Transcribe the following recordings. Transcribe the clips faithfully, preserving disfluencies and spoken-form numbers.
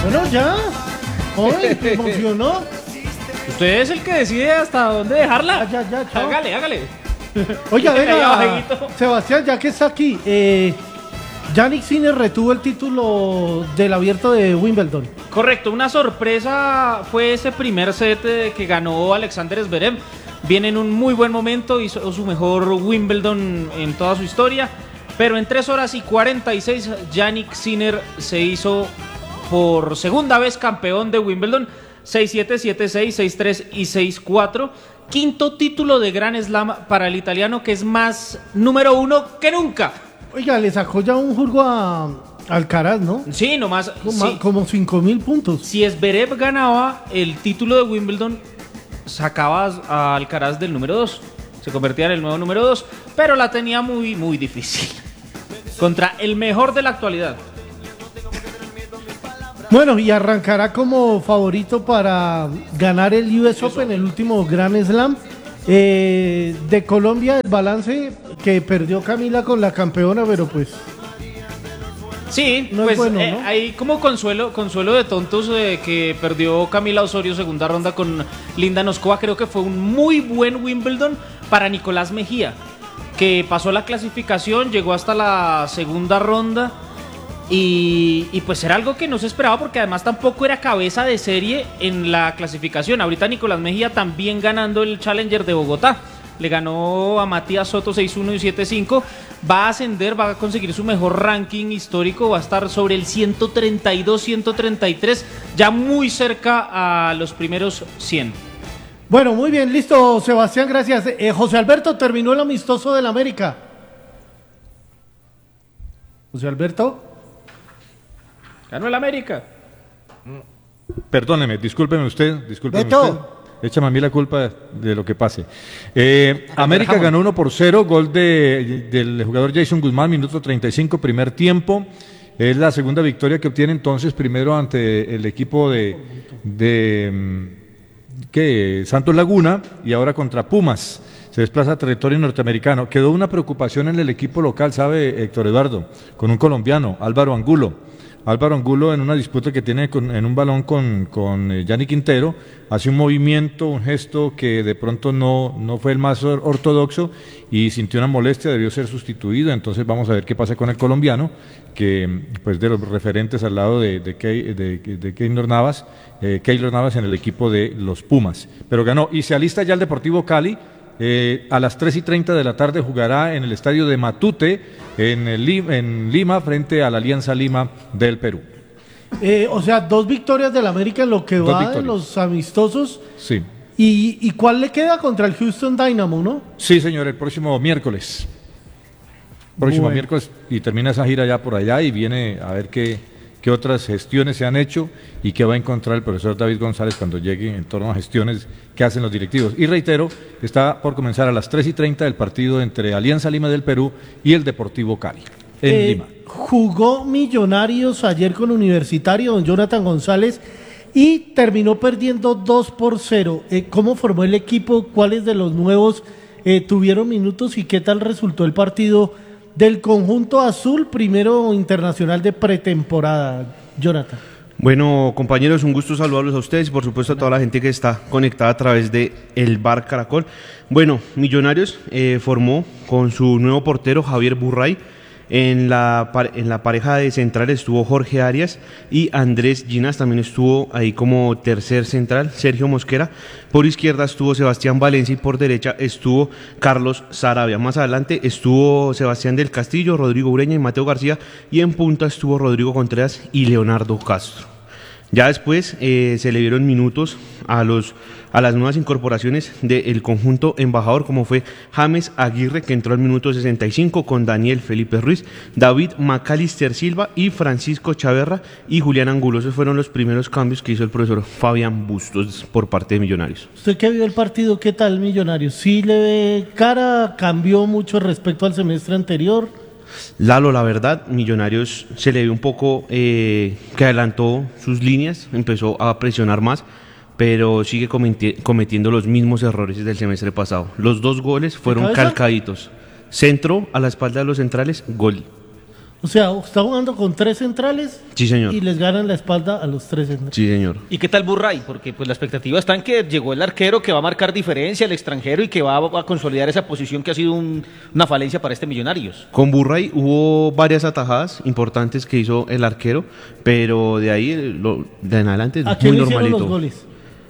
Bueno, ya. Hoy me emocionó. Usted es el que decide hasta dónde dejarla. Ya, ya, ya, chao. Hágale, hágale. Oiga, Ahí venga, abajito. Sebastián, ya que está aquí, eh, Jannik Sinner retuvo el título del abierto de Wimbledon. Correcto, una sorpresa fue ese primer set eh, que ganó Alexander Zverev. Viene en un muy buen momento, hizo su mejor Wimbledon en toda su historia. Pero en tres horas y cuarenta y seis, Jannik Sinner se hizo por segunda vez campeón de Wimbledon. seis siete, siete seis, seis tres y seis cuatro. Quinto título de Grand Slam para el italiano, que es más número uno que nunca. Oiga, le sacó ya un jurgo a Alcaraz, ¿no? Sí, nomás. Como, Sí. como cinco mil puntos. Si Zverev ganaba el título de Wimbledon, sacaba a Alcaraz del número dos. Se convertía en el nuevo número dos, pero la tenía muy, muy difícil. Contra el mejor de la actualidad. Bueno, y arrancará como favorito para ganar el U S Open, el último Grand Slam. Eh, de Colombia, el balance que perdió Camila con la campeona, pero pues... Sí, No es pues bueno, eh, ¿no? hay como consuelo, consuelo de tontos eh, que perdió Camila Osorio segunda ronda con Linda Noskova. Creo que fue un muy buen Wimbledon para Nicolás Mejía, que pasó la clasificación, llegó hasta la segunda ronda. Y, y pues era algo que no se esperaba, porque además tampoco era cabeza de serie en la clasificación. Ahorita Nicolás Mejía también ganando el Challenger de Bogotá. Le ganó a Matías Soto seis uno y siete cinco. Va a ascender, va a conseguir su mejor ranking histórico. Va a estar sobre el ciento treinta y dos, ciento treinta y tres. Ya muy cerca a los primeros cien. Bueno, muy bien, listo, Sebastián, gracias. Eh, José Alberto, terminó el amistoso del América. José Alberto. Ganó el América. Perdóneme, discúlpeme usted, discúlpeme Beto. usted. Échame a mí la culpa de lo que pase. Eh, A América ver, ganó uno por cero, gol de, del jugador Jason Guzmán, minuto treinta y cinco, primer tiempo. Es la segunda victoria que obtiene entonces, primero ante el equipo de, de mm, ¿qué? Santos Laguna y ahora contra Pumas. Se desplaza a territorio norteamericano. Quedó una preocupación en el equipo local, ¿sabe, Héctor Eduardo? Con un colombiano, Álvaro Angulo. Álvaro Angulo, en una disputa que tiene con, en un balón con, con eh, Gianni Quintero, hace un movimiento, un gesto que de pronto no, no fue el más or- ortodoxo y sintió una molestia, debió ser sustituido. Entonces vamos a ver qué pasa con el colombiano, que pues de los referentes al lado de, de, Key, de, de Keylor Navas, eh, Keylor Navas en el equipo de los Pumas. Pero ganó y se alista ya el Deportivo Cali. Eh, a las tres y treinta de la tarde jugará en el estadio de Matute, en, el, en Lima, frente a la Alianza Lima del Perú. Eh, o sea, dos victorias del América en lo que Dos va de victorias. los amistosos. Sí, ¿Y, ¿Y cuál le queda contra el Houston Dynamo, no? sí, señor, el próximo miércoles. Próximo Bueno. miércoles y termina esa gira ya por allá y viene a ver qué, qué otras gestiones se han hecho y qué va a encontrar el profesor David González cuando llegue en torno a gestiones que hacen los directivos. Y reitero, está por comenzar a las tres y treinta el partido entre Alianza Lima del Perú y el Deportivo Cali, en Eh, Lima. Jugó Millonarios ayer con Universitario, don Jonathan González, y terminó perdiendo dos por cero. Eh, ¿Cómo formó el equipo? ¿Cuáles de los nuevos eh, tuvieron minutos y qué tal resultó el partido del conjunto azul, primero internacional de pretemporada, Jonathan? Bueno, compañeros, un gusto saludarlos a ustedes y por supuesto a toda la gente que está conectada a través de el Bar Caracol. Bueno, Millonarios eh, formó con su nuevo portero Javier Burray. En la, en la pareja de centrales estuvo Jorge Arias y Andrés Ginas, también estuvo ahí como tercer central Sergio Mosquera. Por izquierda estuvo Sebastián Valencia y por derecha estuvo Carlos Sarabia. Más adelante estuvo Sebastián del Castillo, Rodrigo Ureña y Mateo García, y en punta estuvo Rodrigo Contreras y Leonardo Castro. Ya después eh, se le dieron minutos a, los, a las nuevas incorporaciones del conjunto embajador, como fue James Aguirre, que entró al minuto sesenta y cinco con Daniel Felipe Ruiz, David Macalister Silva y Francisco Chaverra y Julián Angulo. Esos fueron los primeros cambios que hizo el profesor Fabián Bustos por parte de Millonarios. Usted que vio el partido, ¿qué tal Millonarios? ¿Sí le ve cara? ¿Cambió mucho respecto al semestre anterior? Lalo, la verdad, Millonarios se le ve un poco eh, que adelantó sus líneas, empezó a presionar más, pero sigue cometi- cometiendo los mismos errores del semestre pasado. Los dos goles fueron cabeza? calcaditos. Centro a la espalda de los centrales, gol. O sea, está jugando con tres centrales. Sí, señor. Y les ganan la espalda a los tres centrales. Sí, señor. ¿Y qué tal Burray? Porque pues la expectativa está en que llegó el arquero que va a marcar diferencia, el extranjero, y que va a, a consolidar esa posición que ha sido un, una falencia para este Millonarios. Con Burray hubo varias atajadas importantes que hizo el arquero, pero de ahí, lo, de en adelante, es ¿A quién muy le hicieron normalito. los goles?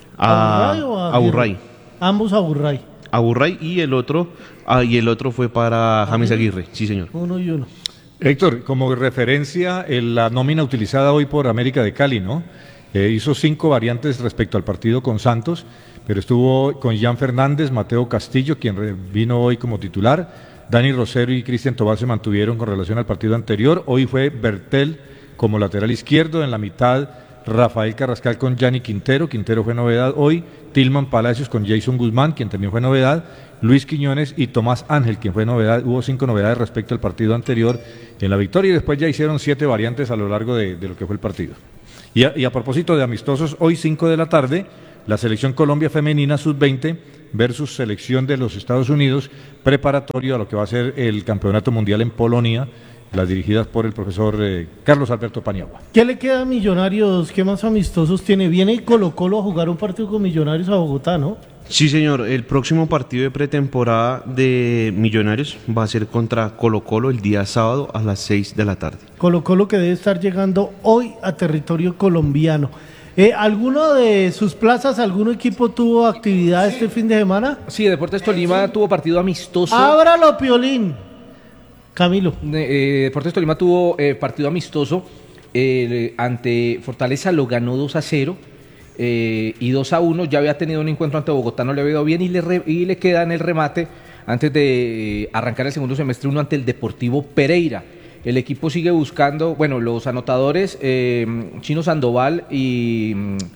A, ¿A Burray o a a Burray. Ambos a Burray. A Burray y el otro, ah, y el otro fue para James Aguirre. Sí, señor. Uno y uno. Héctor, como referencia, en la nómina utilizada hoy por América de Cali, ¿no? Eh, hizo cinco variantes respecto al partido con Santos, pero estuvo con Jan Fernández, Mateo Castillo, quien re- vino hoy como titular, Dani Rosero y Cristian Tobar se mantuvieron con relación al partido anterior. Hoy fue Bertel como lateral izquierdo, en la mitad Rafael Carrascal con Gianni Quintero, Quintero fue novedad hoy, Tilman Palacios con Jason Guzmán, quien también fue novedad, Luis Quiñones y Tomás Ángel, quien fue novedad. Hubo cinco novedades respecto al partido anterior en la victoria y después ya hicieron siete variantes a lo largo de, de lo que fue el partido. Y a, y a propósito de amistosos, hoy cinco de la tarde, la selección Colombia femenina sub veinte versus selección de los Estados Unidos, preparatorio a lo que va a ser el Campeonato Mundial en Polonia, las dirigidas por el profesor eh, Carlos Alberto Paniagua. ¿Qué le queda a Millonarios? ¿Qué más amistosos tiene? Viene Colo Colo a jugar un partido con Millonarios a Bogotá, ¿no? Sí, señor. El próximo partido de pretemporada de Millonarios va a ser contra Colo Colo el día sábado a las seis de la tarde. Colo Colo que debe estar llegando hoy a territorio colombiano. Eh, ¿Alguno de sus plazas, algún equipo tuvo actividad este fin de semana? Sí, Deportes Tolima tuvo partido amistoso. Ábralo, Piolín. Camilo. Eh, Deportes Tolima tuvo eh, partido amistoso eh, ante Fortaleza, lo ganó dos a cero eh, y dos a uno. Ya había tenido un encuentro ante Bogotá, no le había ido bien y le, re, y le queda en el remate antes de eh, arrancar el segundo semestre uno ante el Deportivo Pereira. El equipo sigue buscando, bueno, los anotadores, eh, Chino Sandoval y,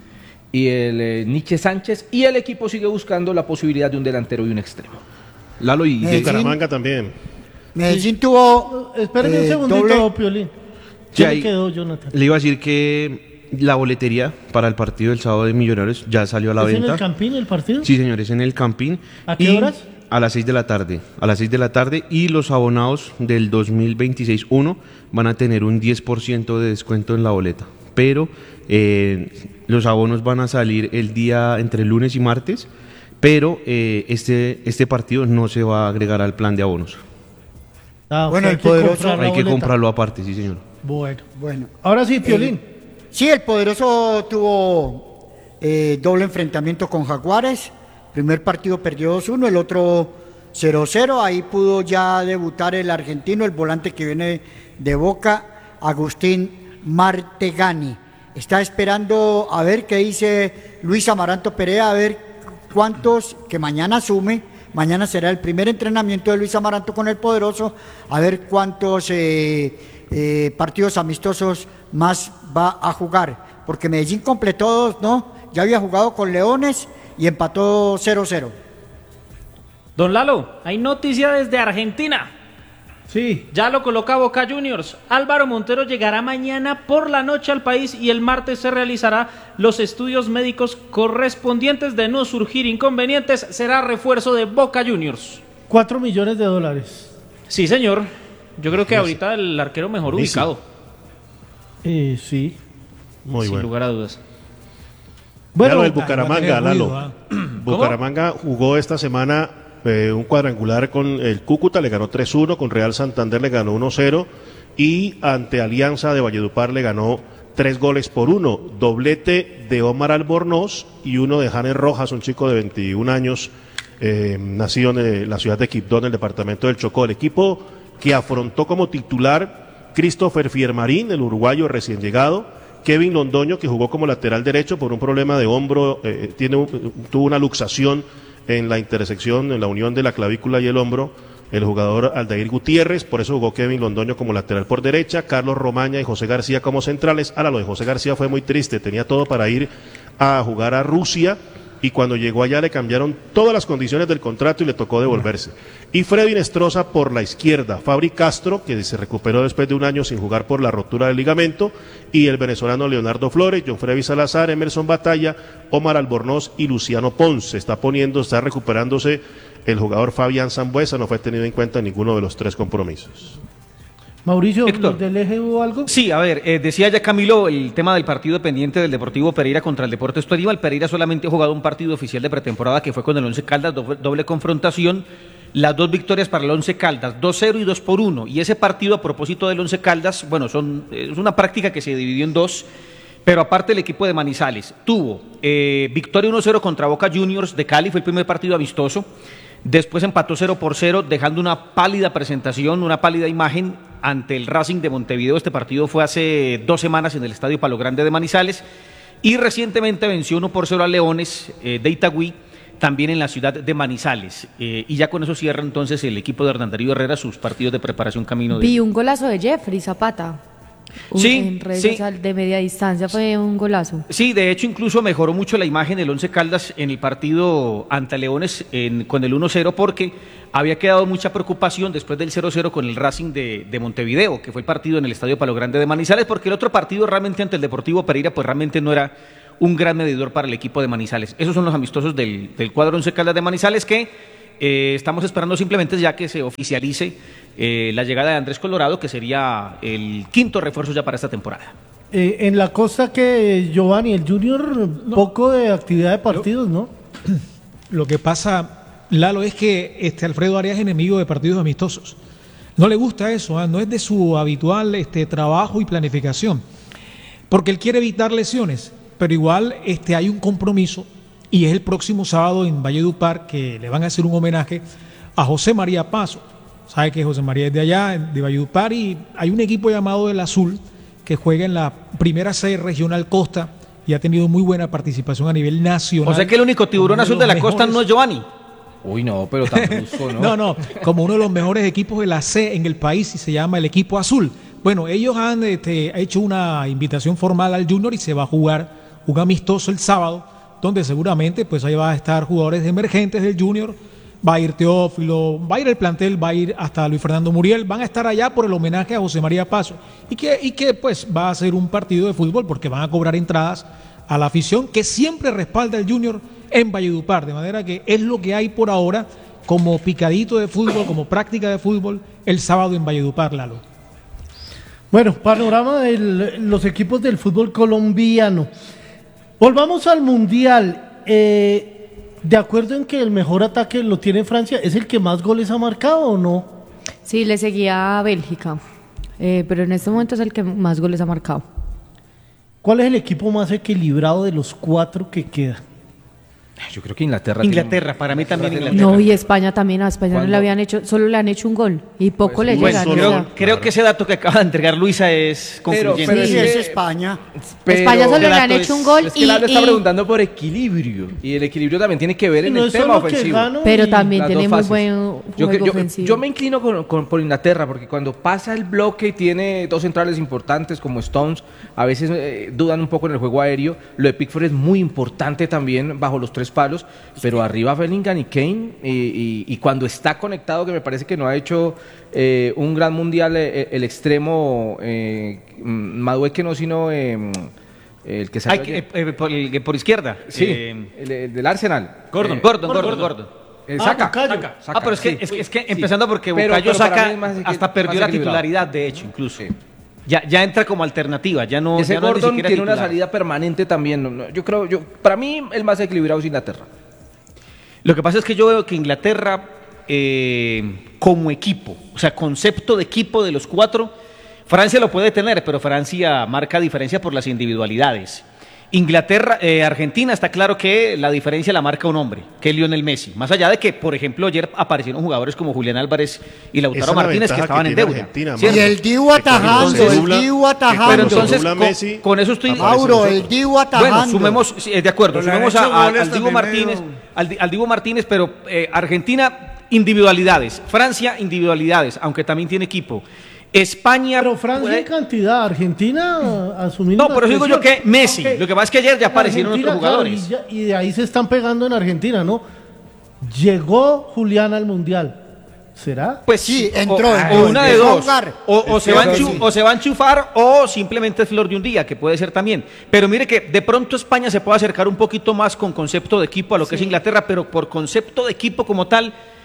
y el eh, Nietzsche Sánchez, y el equipo sigue buscando la posibilidad de un delantero y un extremo. Lalo y Medellín. Bucaramanga también. Medellín tuvo. Espérenme eh, un segundito, doble- Piolín. Sí, ¿Qué ahí- le quedó, Jonathan? Le iba a decir que la boletería para el partido del sábado de Millonarios ya salió a la ¿Es en venta. el Campín el partido? Sí, señores, en el Campín. ¿A qué Y horas? A las seis de la tarde. A las seis de la tarde. Y los abonados del dos mil veintiséis uno van a tener un diez por ciento de descuento en la boleta. Pero eh, los abonos van a salir el día entre lunes y martes. Pero eh, este, este partido no se va a agregar al plan de abonos. Ah, o Bueno, sea, el hay que poderoso- comprar la Hay que boleta. comprarlo aparte, sí, señor. Bueno. Bueno. Ahora sí, Piolín. Sí, el poderoso tuvo eh, doble enfrentamiento con Jaguares. Primer partido perdió dos uno, el otro cero cero. Ahí pudo ya debutar el argentino, el volante que viene de Boca, Agustín Martegani. Está esperando a ver qué dice Luis Amaranto Perea, a ver cuántos, que mañana asume, mañana será el primer entrenamiento de Luis Amaranto con el poderoso, a ver cuántos eh, eh, partidos amistosos más va a jugar, porque Medellín completó dos, ¿no? Ya había jugado con Leones y empató cero cero. Don Lalo, hay noticia desde Argentina. Sí. Ya lo coloca Boca Juniors. Álvaro Montero llegará mañana por la noche al país y el martes se realizará los estudios médicos correspondientes. De no surgir inconvenientes, será refuerzo de Boca Juniors. Cuatro millones de dólares. Sí, señor. Yo creo que ahorita el arquero mejor Buenísimo. ubicado. Eh, sí. Muy sin bueno. lugar a dudas. Bueno, el va a Bucaramanga, tener ruido, Lalo. ah. Bucaramanga jugó esta semana eh, un cuadrangular con el Cúcuta, le ganó tres uno, con Real Santander le ganó uno cero y ante Alianza de Valledupar le ganó tres goles por uno. Doblete de Omar Albornoz y uno de Janes Rojas, un chico de veintiún años, eh, nacido en eh, la ciudad de Quibdó, en el departamento del Chocó. El equipo que afrontó como titular Christopher Fiermarín, el uruguayo recién llegado, Kevin Londoño, que jugó como lateral derecho por un problema de hombro, eh, tiene un- tuvo una luxación en la intersección, en la unión de la clavícula y el hombro, el jugador Aldair Gutiérrez, por eso jugó Kevin Londoño como lateral por derecha, Carlos Romaña y José García como centrales. Ahora, lo de José García fue muy triste, tenía todo para ir a jugar a Rusia, y cuando llegó allá le cambiaron todas las condiciones del contrato y le tocó devolverse. Y Freddy Nestroza por la izquierda, Fabri Castro, que se recuperó después de un año sin jugar por la rotura del ligamento, y el venezolano Leonardo Flores, John Freddy Salazar, Emerson Batalla, Omar Albornoz y Luciano Pons. Se está poniendo, está recuperándose el jugador Fabián Sambuesa, no fue tenido en cuenta en ninguno de los tres compromisos. Mauricio, Héctor. ¿los del eje hubo algo? Sí, a ver, eh, decía ya Camilo el tema del partido pendiente del Deportivo Pereira contra el Deportes Tolima. El Pereira solamente ha jugado un partido oficial de pretemporada que fue con el Once Caldas, doble, doble confrontación. Las dos victorias para el Once Caldas, dos cero y dos por uno. Y ese partido, a propósito del Once Caldas, bueno, son, es una práctica que se dividió en dos, pero aparte el equipo de Manizales tuvo eh, victoria uno cero contra Boca Juniors de Cali, fue el primer partido amistoso. Después empató cero por cero, dejando una pálida presentación, una pálida imagen ante el Racing de Montevideo. Este partido fue hace dos semanas en el Estadio Palo Grande de Manizales. Y recientemente venció uno por cero a Leones eh, de Itagüí, también en la ciudad de Manizales. Eh, y ya con eso cierra entonces el equipo de Hernán Darío Herrera sus partidos de preparación camino de... Vi un golazo de Jeffrey Zapata. Un- Sí, en redes sí. sociales de media distancia fue un golazo. Sí, de hecho incluso mejoró mucho la imagen del Once Caldas en el partido ante Leones en- con el uno cero porque había quedado mucha preocupación después del cero cero con el Racing de, de Montevideo, que fue el partido en el Estadio Palo Grande de Manizales, porque el otro partido realmente ante el Deportivo Pereira pues realmente no era un gran medidor para el equipo de Manizales. Esos son los amistosos del, del cuadro Once Caldas de Manizales que eh, estamos esperando simplemente ya que se oficialice eh, la llegada de Andrés Colorado, que sería el quinto refuerzo ya para esta temporada. Eh, en la costa que Giovanni, el Junior, poco de actividad de partidos, ¿no? Lo que pasa, Lalo, es que este Alfredo Arias es enemigo de partidos amistosos. No le gusta eso, ¿ah? No es de su habitual este, trabajo y planificación, porque él quiere evitar lesiones, pero igual este, hay un compromiso y es el próximo sábado en Valledupar que le van a hacer un homenaje a José María Paso. Sabe que José María es de allá, de Valledupar, y hay un equipo llamado El Azul que juega en la primera C regional Costa y ha tenido muy buena participación a nivel nacional. O sea que el único tiburón Uno azul los de la costa mejores- no es Giovanni. Uy, no, pero tan brusco, ¿no? No, no, como uno de los mejores equipos de la C en el país y se llama el equipo azul. Bueno, ellos han este, hecho una invitación formal al Junior y se va a jugar un amistoso el sábado, donde seguramente pues ahí va a estar jugadores emergentes del Junior, va a ir Teófilo, va a ir el plantel, va a ir hasta Luis Fernando Muriel, van a estar allá por el homenaje a José María Paso y que, y que pues va a ser un partido de fútbol porque van a cobrar entradas a la afición que siempre respalda el Junior en Valledupar, de manera que es lo que hay por ahora como picadito de fútbol, como práctica de fútbol el sábado en Valledupar, Lalo. Bueno, panorama de los equipos del fútbol colombiano. Volvamos al Mundial. Eh, de acuerdo en que el mejor ataque lo tiene Francia, ¿es el que más goles ha marcado o no? Sí, le seguía a Bélgica, eh, pero en este momento es el que más goles ha marcado. ¿Cuál es el equipo más equilibrado de los cuatro que quedan? Yo creo que Inglaterra. Inglaterra, tiene- para mí también tiene- Inglaterra. No, y España también, a España no ¿Cuándo? le habían hecho, solo le han hecho un gol y poco Pues, le bueno, llegan. Creo, o sea. creo que ese dato que acaba de entregar Luisa es concluyente. pero Sí, es es que- España. Pero- España solo el le han dato hecho es- un gol Es que y, Lalo está y- preguntando por equilibrio. Y el equilibrio también tiene que ver Y en no el es tema solo que ofensivo. gano pero y- también Las tiene dos muy fases. buen Yo, juego que- yo- ofensivo. yo me inclino con- con- por Inglaterra, porque cuando pasa el bloque y tiene dos centrales importantes como Stones, a veces eh, dudan un poco en el juego aéreo. Lo de Pickford es muy importante también bajo los tres palos, pero arriba Bellingham y Kane, y, y- y cuando está conectado, que me parece que no ha hecho eh, un gran mundial eh, el extremo eh, Madueque no, sino eh, el que Ay, salió que, ayer. eh, por, el- por izquierda. Sí, eh, el, el del Arsenal. Gordon, Eh, Gordon, Gordon, Gordon. eh, Ah, Saka. Bukayo. Saka, Ah, pero es que, sí. es que, es que Sí. empezando porque Pero- Bukayo pero para Saka mí es más equi- hasta perdió más la equilibrado. titularidad, de hecho, incluso. Sí. Ya, ya entra como alternativa, ya no, Ese ya no es ni Gordon siquiera tiene una titular. salida permanente también. no, no, Yo creo, yo, para mí el más equilibrado es Inglaterra. Lo que pasa es que yo veo que Inglaterra, eh, como equipo, o sea, concepto de equipo de los cuatro, Francia lo puede tener, pero Francia marca diferencia por las individualidades. Inglaterra, eh, Argentina, está claro que la diferencia la marca un hombre, que es Lionel Messi. Más allá de que, por ejemplo, ayer aparecieron jugadores como Julián Álvarez y Esa Lautaro es la Martínez que ventaja estaban que en tiene deuda. Argentina, ¿cierto? Y el Dibu Que cuando atajando, se el nubla- Dibu que atajando. Pero cuando se entonces, nubla con, Messi, con eso estoy... aparece Mauro, nosotros. el Dibu atajando. Bueno, sumemos, sí, eh, de acuerdo, Pero le han sumemos hecho a- a- goles al Dibu también Martínez, medio- al, Di- al Dibu Martínez, pero eh, Argentina, individualidades. Francia, individualidades, aunque también tiene equipo. España... Pero Francia puede- en cantidad, Argentina asumiendo. No, por eso digo yo que Messi. Ok. Lo que pasa es que ayer ya aparecieron Argentina, otros jugadores. claro, y, ya- y de ahí se están pegando en Argentina, ¿no? Llegó Julián al Mundial. ¿Será? Pues Sí, o- entró, o, entró, una de empezó a dos. jugar. O, o se Sí, va a sí. enchu- o se va a enchufar o simplemente es flor de un día, que puede ser también. Pero mire que de pronto España se puede acercar un poquito más con concepto de equipo a lo que es Inglaterra, pero por concepto de equipo como tal,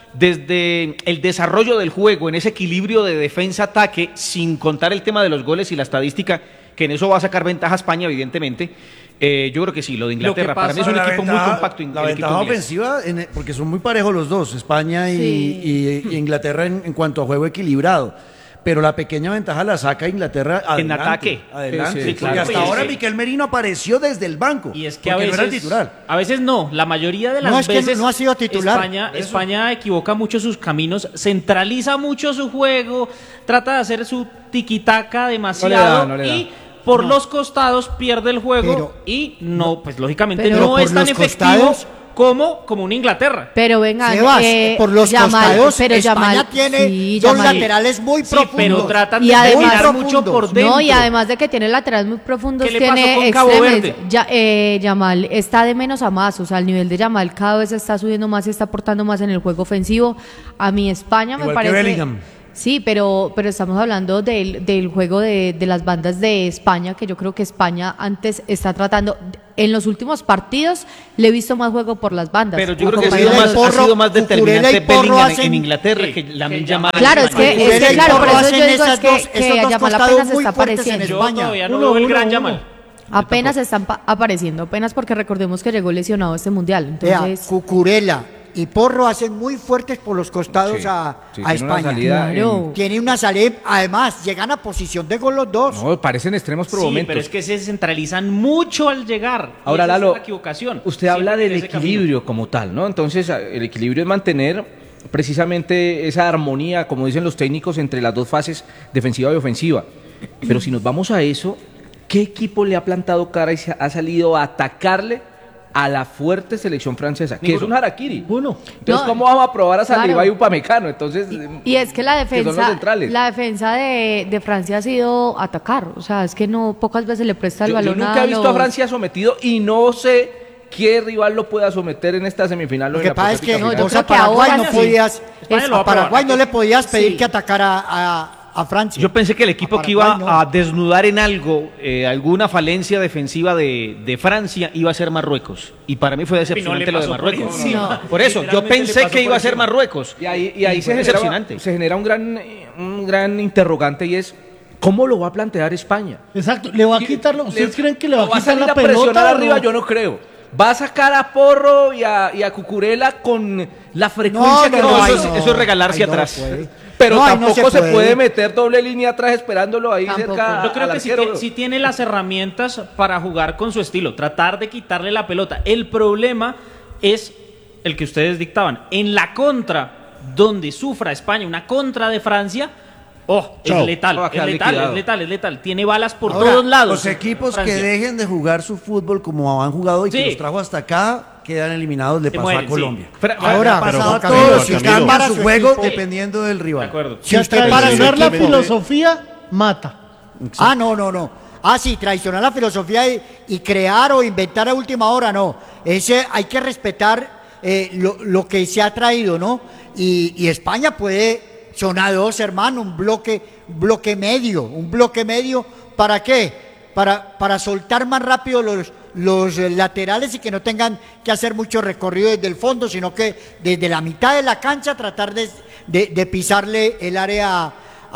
desde el desarrollo del juego, en ese equilibrio de defensa-ataque, sin contar el tema de los goles y la estadística, que en eso va a sacar ventaja a España, evidentemente. Eh, yo creo que sí, lo de Inglaterra, Lo para pasa, mí es un la equipo ventaja, muy compacto. La el ventaja equipo inglés. ofensiva, en- porque son muy parejos los dos, España y, Sí. y- y Inglaterra en, en cuanto a juego equilibrado. Pero la pequeña ventaja la saca Inglaterra adelante. ataque. Adelante. Sí, sí, Porque claro. hasta Y es ahora que- Miquel Merino apareció desde el banco. Y es que a porque veces, no era el titular. a veces no, la mayoría de las No, es que veces no ha sido titular. España, Eso. España equivoca mucho sus caminos, centraliza mucho su juego, trata de hacer su tiquitaca demasiado no le da. y por los costados pierde el juego Pero- y no, pues lógicamente Pero no por es tan los efectivo costados- como, como una Inglaterra. Pero venga, Sebas, eh, por los Yamal- costados, pero España Yamal- tiene sí, dos Yamal- laterales muy Sí, profundos. pero tratan Y de además- dominar Muy mucho por profundos. dentro. No, y además de que tiene laterales muy profundos, ¿Qué le pasó tiene con Cabo extremes. Verde? Ya, eh, Yamal está de menos a más, o sea, el nivel de Yamal cada vez está subiendo más y está aportando más en el juego ofensivo. A mi España me Igual que parece... Bellingham. Sí, pero, pero estamos hablando del, del juego de, de las bandas de España, que yo creo que España antes está tratando... En los últimos partidos le he visto más juego por las bandas. Pero yo creo que ha Cucurella sido y más, ha Porro- sido más Cucurella determinante y Porro Bellingham en- hacen- en Inglaterra Sí, que que Lamine Yamal- Yamal. Claro, es que, es Cucurella que y claro, por Porro eso yo hacen digo es esas que, dos- que esos dos Yamal costados apenas muy está fuertes en apareciendo. Yo España. todavía no Uno, veo el uno, gran uno. Yamal. Apenas están pa- apareciendo, apenas porque recordemos que llegó lesionado a este mundial. Vea, Entonces, Cucurella y Porro hacen muy fuertes por los costados Sí, a, sí, a tiene una España. salida Claro. Tiene una salida, además, llegan a posición de gol los dos. No, parecen extremos por Sí, momentos. pero es que se centralizan mucho al llegar. y Ahora, esa es Lalo, la equivocación. usted habla Siempre del ese camino. equilibrio como tal, ¿no? Entonces, a- el equilibrio es mantener precisamente esa armonía, como dicen los técnicos, entre las dos fases, defensiva y ofensiva. Pero si nos vamos a eso, ¿qué equipo le ha plantado cara y se ha salido a atacarle a la fuerte selección francesa? Que es un harakiri. Uno. Entonces, No, ¿cómo vamos a probar a Saliba claro. y Upamecano? Entonces, y es que la que son los defensa, centrales. la defensa de, de Francia ha sido atacar. O sea, es que no pocas veces le presta el Yo, yo balón nunca he visto a los- Francia sometido y no sé qué rival lo pueda someter en esta semifinal. o Lo en que la pasa es que hipotética No, yo vos final. a creo que Paraguay ahora no sí. podías, España lo va a a probar. Paraguay no le podías pedir Sí. que atacara a, a Francia. Yo pensé que el equipo A que iba Paraguay no. a desnudar en algo, eh, alguna falencia defensiva de, de Francia, iba a ser Marruecos. Y para mí fue decepcionante le lo de pasó por Marruecos. encima. Por eso, yo Literalmente le pensé pasó que iba por a ser encima. Marruecos. Y ahí, y ahí fue se, genera, decepcionante. se genera un gran, un gran interrogante y es, ¿cómo lo va a plantear España? Exacto. ¿Le va a quitar? lo- ¿Ustedes Le- creen que le va ¿lo a quitar salir la a presionar pelota? o arriba? no? Yo no creo. Va a sacar a Porro y a, y a Cucurella con la frecuencia No, que no, no, no, eso, ahí es- no. eso es regalarse Ahí no atrás. puede. Pero No, ahí no tampoco se se, puede. puede. meter doble línea atrás esperándolo ahí Tampoco. cerca Yo creo al que sí, arquero. tiene, sí tiene las herramientas para jugar con su estilo, tratar de quitarle la pelota. El problema es el que ustedes dictaban. En la contra, donde sufra España, una contra de Francia, oh, Chao. es letal, Va a es quedar letal, liquidado. es letal, es letal. Tiene balas por Ahora, todos lados. Los equipos Francia. que dejen de jugar su fútbol como han jugado y Sí. que los trajo hasta acá quedan eliminados. Le Se pasó mueren, a sí. Colombia. Fra- Ahora, Ha pero pasado a Juan Camilo, todos Juan si Camilo. cambian Para su su juego equipo. dependiendo del De rival. acuerdo. Si usted Pero para el traicionar la equipo de- filosofía, mata. Ah, no, no, no. Ah, sí, traicionar la filosofía y, y crear o inventar a última hora, no. Ese hay que respetar eh, lo, lo que se ha traído, ¿no? Y, y España puede, son a dos, hermano, un bloque, bloque medio, un bloque medio, ¿para qué? Para, para soltar más rápido los, los eh, laterales y que no tengan que hacer mucho recorrido desde el fondo, sino que desde la mitad de la cancha tratar de, de, de pisarle el área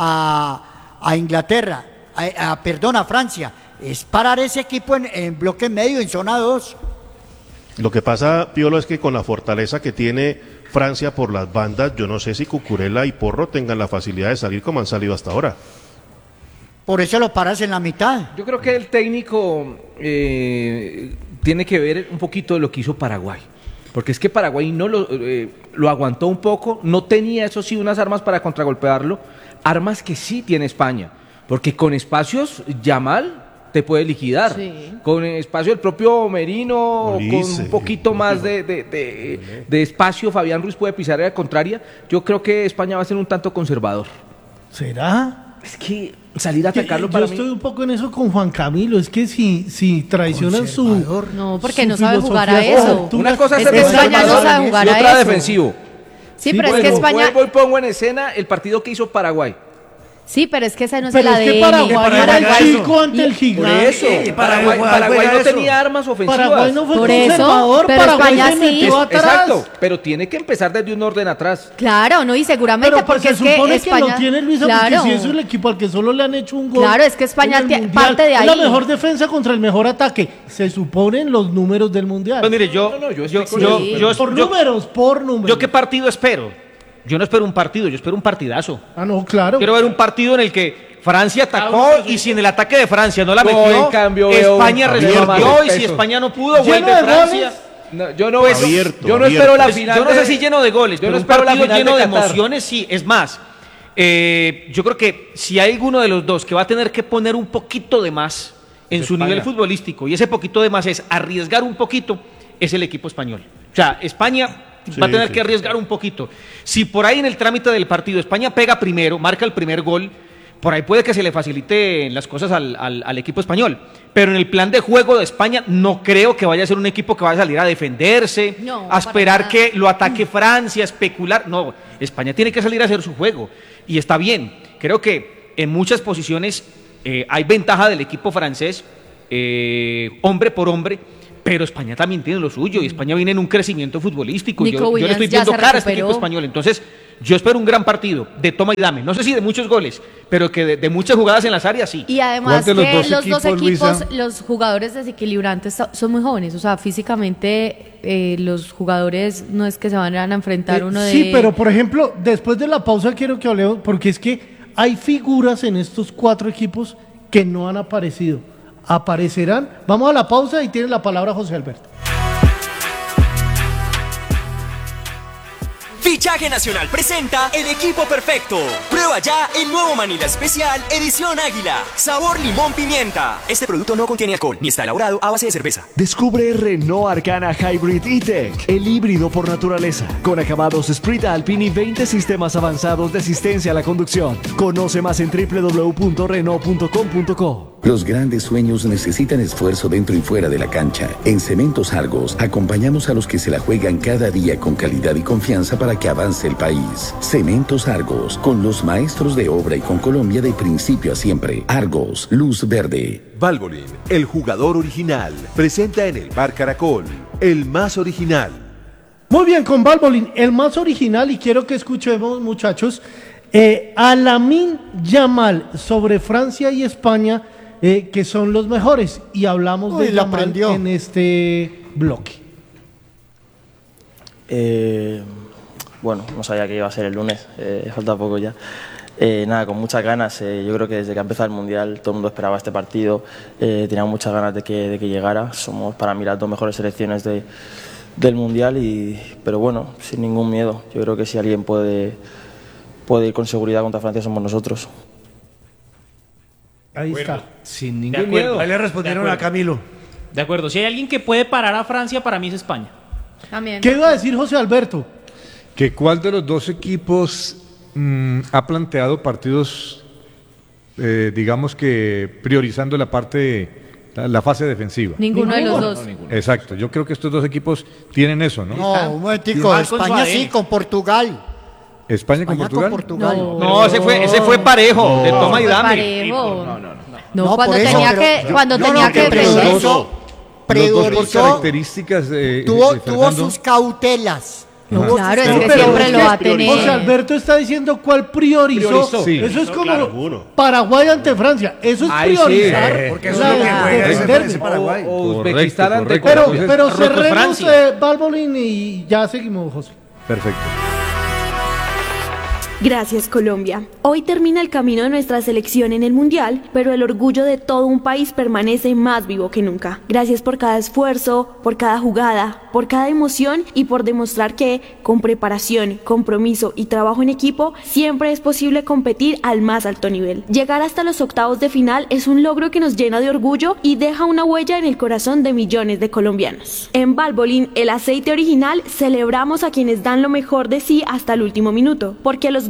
a, a Inglaterra, a, a- perdón, a Francia. Es parar ese equipo en, en bloque medio, en zona dos. Lo que pasa, Piolo, es que con la fortaleza que tiene Francia por las bandas, yo no sé si Cucurella y Porro tengan la facilidad de salir como han salido hasta ahora. Por eso lo paras en la mitad. Yo creo que el técnico eh, tiene que ver un poquito de lo que hizo Paraguay. Porque es que Paraguay no lo, eh, lo aguantó un poco, no tenía, eso sí, unas armas para contragolpearlo, armas que sí tiene España. Porque con espacios, Yamal te puede liquidar. Sí. Con espacio el propio Merino, Olise, con un poquito más de, de- de- de espacio, Fabián Ruiz puede pisar a la contraria. Yo creo que España va a ser un tanto conservador. ¿Será? Es que salir a atacarlo Yo para estoy mí... un poco en eso con Juan Camilo. Es que si, si traicionan su. Conservador. No, porque su no sabe jugar a filosofía eso. futura, Una cosa es Es ser que España no conservador sabe jugar y a otra eso. defensivo. Sí, Sí, pero es bueno, que España... Vuelvo y pongo en escena el partido que hizo Paraguay. Sí, pero es que ese no es Pero el es A D N. que Paraguay era el Paraguay chico ante el Por gigante. eso, Sí, Paraguay, Paraguay Paraguay no juega eso. tenía armas ofensivas. Paraguay no fue Por eso, conservador, pero Paraguay España se sí. metió Es- atrás. Exacto, pero tiene que empezar desde un orden atrás. Claro, no, y seguramente Pero pues porque se es que supone España... que lo tiene Luisa, claro. porque si es el equipo al que solo le han hecho un gol. Claro, es que España en el tie- Mundial, parte de es la ahí. mejor defensa contra el mejor ataque. Se suponen los números del mundial. Pues mire, yo, No, no, yo yo, estoy yo, con- yo- por yo- números, por números. yo qué partido espero. Yo no espero un partido, yo espero un partidazo. Ah, no, claro. Quiero ver un partido en el que Francia atacó y si en el ataque de Francia no la No, metió, en cambio veo España un- respondió abierto. y si Eso. España no pudo, Lleno vuelve de Francia. goles. No, yo no, Abierto, yo no abierto. espero la Pues, final. yo no de- sé si lleno de goles, yo pero no un espero la partido final lleno de de, Qatar. emociones, sí. Es más, eh, yo creo que si hay alguno de los dos que va a tener que poner un poquito de más en Es su España. nivel futbolístico, y ese poquito de más es arriesgar un poquito, es el equipo español. O sea, España Sí, va a tener sí. que arriesgar un poquito. Si por ahí en el trámite del partido España pega primero, marca el primer gol, por ahí puede que se le faciliten las cosas al, al- al equipo español. Pero en el plan de juego de España no creo que vaya a ser un equipo que vaya a salir a defenderse, No, a esperar para que lo ataque Francia, a especular. No, España tiene que salir a hacer su juego. Y está bien. Creo que en muchas posiciones eh, hay ventaja del equipo francés, eh, hombre por hombre. Pero España también tiene lo suyo y España viene en un crecimiento futbolístico. Nico Yo, yo le Williams estoy ya viendo se cara a este recuperó. equipo español. Entonces, yo espero un gran partido de toma y dame. No sé si de muchos goles, pero que de, de muchas jugadas en las áreas sí. Y además ¿Cuál de que los los dos dos equipos, equipos, Luisa? los jugadores desequilibrantes so- son muy jóvenes, o sea, físicamente eh, los jugadores no es que se van a enfrentar Eh, uno de... Sí, pero por ejemplo, después de la pausa quiero que hablemos, porque es que hay figuras en estos cuatro equipos que no han aparecido. Aparecerán. Vamos a la pausa y tiene la palabra José Alberto. Fichaje Nacional presenta el equipo perfecto. Prueba ya el nuevo Manila Especial Edición Águila. Sabor limón pimienta. Este producto no contiene alcohol ni está elaborado a base de cerveza. Descubre Renault Arcana Hybrid E-Tech, el híbrido por naturaleza, con acabados Sprint Alpine y veinte sistemas avanzados de asistencia a la conducción. Conoce más en w w w punto renault punto com punto co. Los grandes sueños necesitan esfuerzo dentro y fuera de la cancha. En Cementos Argos acompañamos a los que se la juegan cada día con calidad y confianza para que avance el país. Cementos Argos, con los maestros de obra y con Colombia de principio a siempre. Argos, luz verde. Valvoline, el jugador original, presenta en el Bar Caracol, el más original. Muy bien, con Valvoline, el más original, y quiero que escuchemos, muchachos, eh, a Lamine Yamal sobre Francia y España, eh, que son los mejores, y hablamos Uy, de la Yamal aprendió. en este bloque. Eh, bueno, no sabía que iba a ser el lunes, eh, falta poco ya. Eh, nada, con muchas ganas. Eh, yo creo que desde que ha empezado el Mundial todo el mundo esperaba este partido. Eh, tenía muchas ganas de que, de que llegara. Somos para mí las dos mejores selecciones de, del Mundial, y, pero bueno, sin ningún miedo. Yo creo que si alguien puede, puede ir con seguridad contra Francia somos nosotros. Ahí está. Sin De ningún acuerdo. miedo. Ahí le respondieron De a acuerdo. Camilo. De acuerdo, si hay alguien que puede parar a Francia, para mí es España. También. ¿Qué iba a decir José Alberto? ¿Que cuál de los dos equipos mm, ha planteado partidos, eh, digamos que priorizando la parte, la, la fase defensiva? Ninguno de los dos. Exacto, yo creo que estos dos equipos tienen eso, ¿no? No, un momentico, Mal con España su sí, A D N. con Portugal. España con España Portugal. con Portugal. No. No, ese fue, ese fue parejo, de toma y Fue dame. parejo. No, no, no. No, No, cuando por eso, tenía pero- que, cuando no, tenía no, que que defender. predominó. Los dos por Priorizó, características. eh, tuvo, eh, tuvo Fernando. sus cautelas. No, Tuvo claro, sus es que Pero siempre es lo que va a tener. José Alberto está diciendo cuál priorizó. Priorizó. Sí. Eso es como claro, uno. Paraguay ante Francia. Eso es Ay, sí, priorizar. eh, porque eso la es lo que de- juega de ese defenderse. ese Paraguay. O Uzbekistán Correcto, ante correcto. Pero, Entonces, pero Marruecos, cerremos Francia. eh, Valvoline y ya seguimos, José. Perfecto. Gracias, Colombia. Hoy termina el camino de nuestra selección en el Mundial, pero el orgullo de todo un país permanece más vivo que nunca. Gracias por cada esfuerzo, por cada jugada, por cada emoción y por demostrar que, con preparación, compromiso y trabajo en equipo, siempre es posible competir al más alto nivel. Llegar hasta los octavos de final es un logro que nos llena de orgullo y deja una huella en el corazón de millones de colombianos. En Valvoline, el aceite original, celebramos a quienes dan lo mejor de sí hasta el último minuto, porque los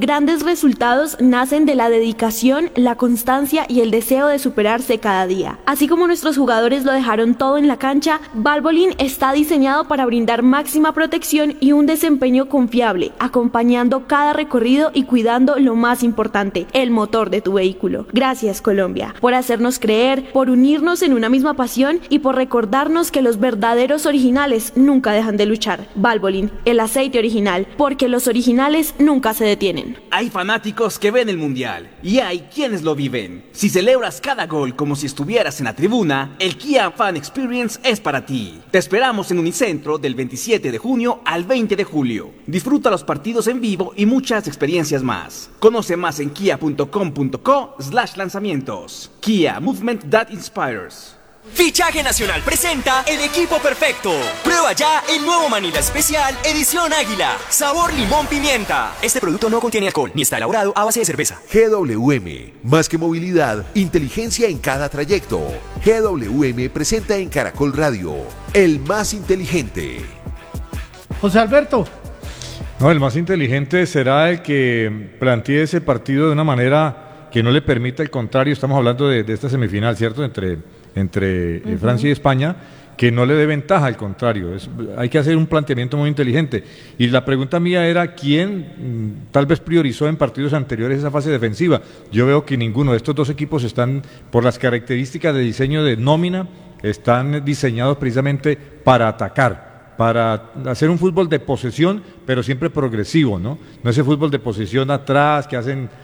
grandes resultados nacen de la dedicación, la constancia y el deseo de superarse cada día. Así como nuestros jugadores lo dejaron todo en la cancha, Valvoline está diseñado para brindar máxima protección y un desempeño confiable, acompañando cada recorrido y cuidando lo más importante, el motor de tu vehículo. Gracias, Colombia, por hacernos creer, por unirnos en una misma pasión y por recordarnos que los verdaderos originales nunca dejan de luchar. Valvoline, el aceite original, porque los originales nunca se detienen. Hay fanáticos que ven el Mundial y hay quienes lo viven. Si celebras cada gol como si estuvieras en la tribuna, el Kia Fan Experience es para ti. Te esperamos en Unicentro del veintisiete de junio al veinte de julio. Disfruta los partidos en vivo y muchas experiencias más. Conoce más en kia punto com punto co slash lanzamientos. Kia, movement that inspires. Fichaje Nacional presenta el equipo perfecto. Prueba ya el nuevo Manila Especial Edición Águila. Sabor limón pimienta. Este producto no contiene alcohol ni está elaborado a base de cerveza. G W M, más que movilidad, inteligencia en cada trayecto. G W M presenta en Caracol Radio, el más inteligente. José Alberto. No, el más inteligente será el que plantee ese partido de una manera que no le permita el contrario. Estamos hablando de, de esta semifinal, ¿cierto? Entre... entre uh-huh. Francia y España, que no le dé ventaja, al contrario. Es, hay que hacer un planteamiento muy inteligente. Y la pregunta mía era, ¿quién mmm, tal vez priorizó en partidos anteriores esa fase defensiva? Yo veo que ninguno de estos dos equipos están, por las características de diseño de nómina, están diseñados precisamente para atacar, para hacer un fútbol de posesión, pero siempre progresivo, ¿no? No ese fútbol de posesión atrás que hacen